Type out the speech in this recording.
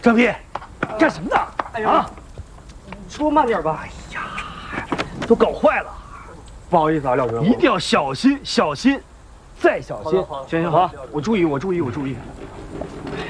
张斌，干什么呢？ 哎呀，说慢点吧。 哎呀，都搞坏了。 不好意思啊，廖哥， 一定要小心，小心，再小心。 行行好，我注意。